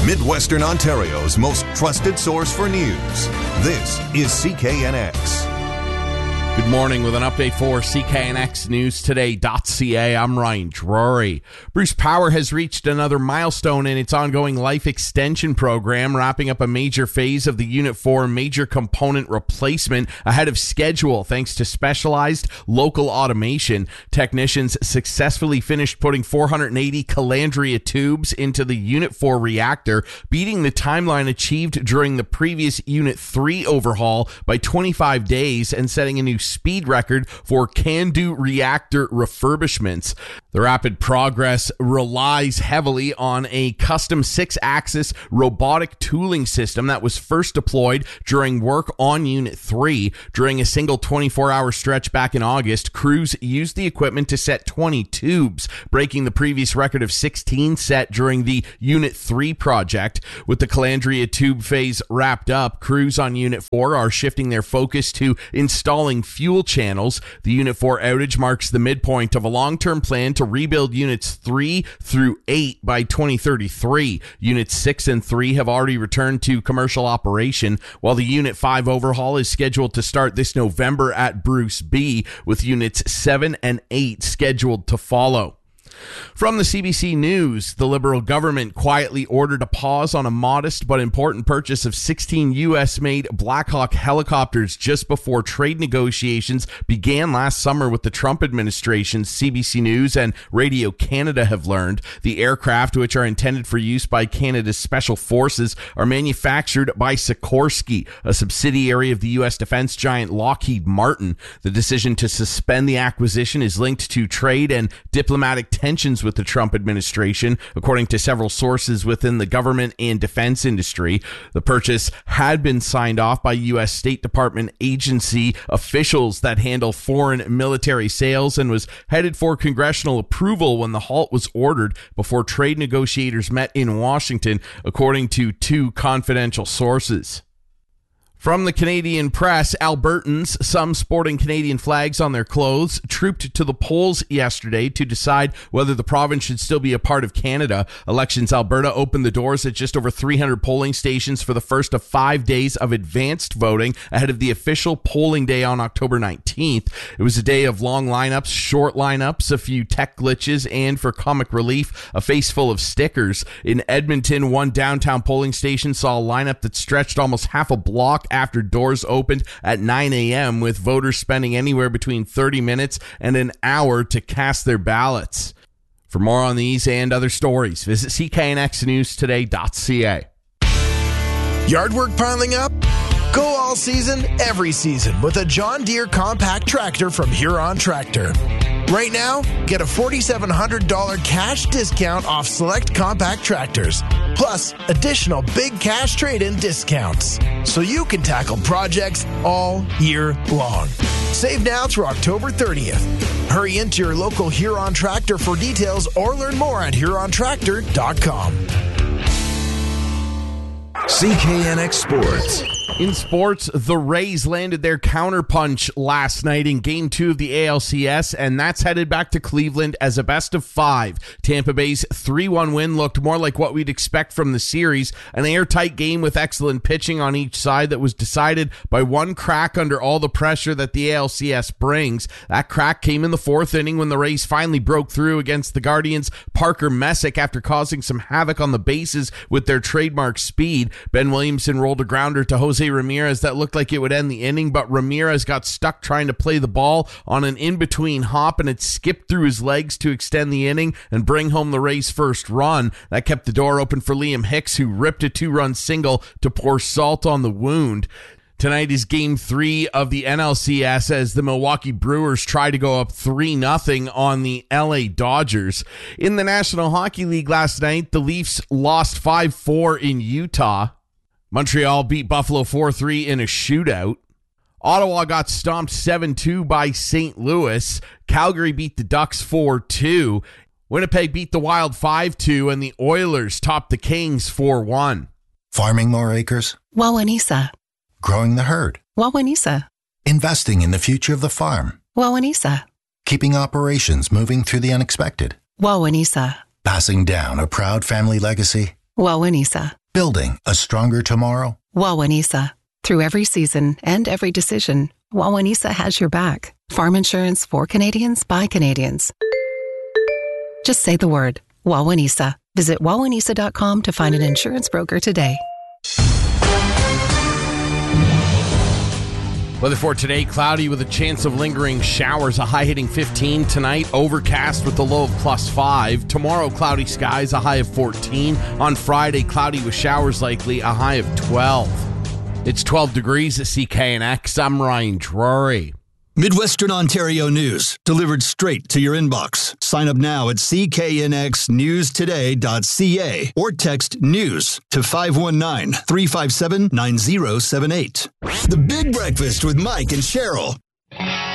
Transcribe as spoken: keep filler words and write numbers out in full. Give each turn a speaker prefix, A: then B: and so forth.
A: Midwestern Ontario's most trusted source for news. This is C K N X.
B: Good morning with an update for C K N X News Today.ca. I'm Ryan Drury. Bruce Power has reached another milestone in its ongoing life extension program, wrapping up a major phase of the Unit four major component replacement ahead of schedule thanks to specialized local automation. Technicians successfully finished putting four hundred eighty calandria tubes into the Unit four reactor, beating the timeline achieved during the previous Unit three overhaul by twenty-five days and setting a new speed record for CANDU reactor refurbishments. The rapid progress relies heavily on a custom six-axis robotic tooling system that was first deployed during work on Unit three. During a single twenty-four hour stretch back in August, crews used the equipment to set twenty tubes, breaking the previous record of sixteen set during the Unit three project. With the calandria tube phase wrapped up, crews on Unit four are shifting their focus to installing fuel channels. The Unit four outage marks the midpoint of a long-term plan to rebuild Units three through eight by twenty thirty-three. Units six and three have already returned to commercial operation, while the Unit five overhaul is scheduled to start this November at Bruce B, with Units seven and eight scheduled to follow. From the C B C News, the Liberal government quietly ordered a pause on a modest but important purchase of sixteen U S-made Black Hawk helicopters just before trade negotiations began last summer with the Trump administration. C B C News and Radio Canada have learned the aircraft, which are intended for use by Canada's special forces, are manufactured by Sikorsky, a subsidiary of the U S defense giant Lockheed Martin. The decision to suspend the acquisition is linked to trade and diplomatic tensions with the Trump administration, according to several sources within the government and defense industry. The purchase had been signed off by U S State Department agency officials that handle foreign military sales and was headed for congressional approval when the halt was ordered before trade negotiators met in Washington, according to two confidential sources. From the Canadian press, Albertans, some sporting Canadian flags on their clothes, trooped to the polls yesterday to decide whether the province should still be a part of Canada. Elections Alberta opened the doors at just over three hundred polling stations for the first of five days of advanced voting ahead of the official polling day on October nineteenth. It was a day of long lineups, short lineups, a few tech glitches, and for comic relief, a face full of stickers. In Edmonton, one downtown polling station saw a lineup that stretched almost half a block after doors opened at nine a.m., with voters spending anywhere between thirty minutes and an hour to cast their ballots. For more on these and other stories, visit C K N X News Today.ca.
C: Yard work piling up? Go all season, every season with a John Deere compact tractor from Huron Tractor. Right now, get a four thousand seven hundred dollars cash discount off select compact tractors, plus additional big cash trade-in discounts, so you can tackle projects all year long. Save now through October thirtieth. Hurry into your local Huron Tractor for details or learn more at huron tractor dot com.
A: C K N X Sports.
B: In sports, the Rays landed their counterpunch last night in Game two of the A L C S, and that's headed back to Cleveland as a best of five. Tampa Bay's three one win looked more like what we'd expect from the series, an airtight game with excellent pitching on each side that was decided by one crack under all the pressure that the A L C S brings. That crack came in the fourth inning when the Rays finally broke through against the Guardians' Parker Messick after causing some havoc on the bases with their trademark speed. Ben Williamson rolled a grounder to Jose Ramirez that looked like it would end the inning, but Ramirez got stuck trying to play the ball on an in-between hop, and it skipped through his legs to extend the inning and bring home the Rays' first run. That kept the door open for Liam Hicks, who ripped a two-run single to pour salt on the wound. Tonight is Game three of the N L C S as the Milwaukee Brewers try to go up three nothing on the L A Dodgers. In the National Hockey League last night, the Leafs lost five four in Utah. Montreal beat Buffalo four three in a shootout. Ottawa got stomped seven two by Saint Louis. Calgary beat the Ducks four two. Winnipeg beat the Wild five two, and the Oilers topped the Kings four one.
D: Farming more acres?
E: Wawanisa.
D: Growing the herd?
E: Wawanisa.
D: Investing in the future of the farm?
E: Wawanisa.
D: Keeping operations moving through the unexpected?
E: Wawanisa.
D: Passing down a proud family legacy?
E: Wawanisa.
D: Building a stronger tomorrow?
E: Wawanesa. Through every season and every decision, Wawanesa has your back. Farm insurance for Canadians by Canadians. Just say the word, Wawanesa. Visit wawanesa dot com to find an insurance broker today.
B: Weather for today, cloudy with a chance of lingering showers, a high hitting fifteen tonight, overcast with a low of plus five. Tomorrow, cloudy skies, a high of fourteen. On Friday, cloudy with showers likely, a high of twelve. It's twelve degrees at C K N X. I'm Ryan Drury.
F: Midwestern Ontario news, delivered straight to your inbox. Sign up now at c k n x news today dot c a or text news to five one nine, three five seven, nine zero seven eight. The Big Breakfast with Mike and Cheryl.